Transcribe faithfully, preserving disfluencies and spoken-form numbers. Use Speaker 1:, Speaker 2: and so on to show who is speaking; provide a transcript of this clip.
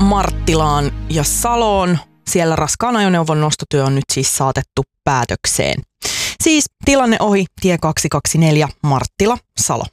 Speaker 1: Marttilaan ja Saloon. Siellä raskaan ajoneuvon nostotyö on nyt siis saatettu päätökseen. Siis tilanne ohi tie kaksisataakaksikymmentäneljä Marttila, Salo.